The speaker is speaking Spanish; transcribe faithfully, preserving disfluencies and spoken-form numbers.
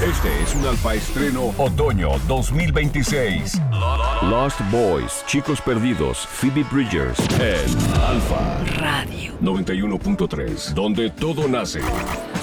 Este es un alfa estreno otoño dos mil veintiséis. Lost Boys, Chicos Perdidos, Phoebe Bridgers, en Alfa Radio noventa y uno punto tres, donde todo nace.